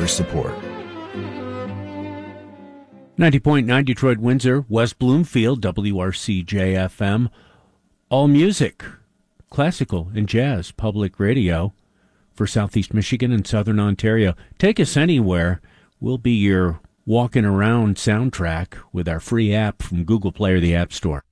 listener support. 90.9 Detroit Windsor, West Bloomfield, WRCJ-FM. All music, classical and jazz public radio for Southeast Michigan and Southern Ontario. Take us anywhere. We'll be your walking around soundtrack with our free app from Google Play or the App Store.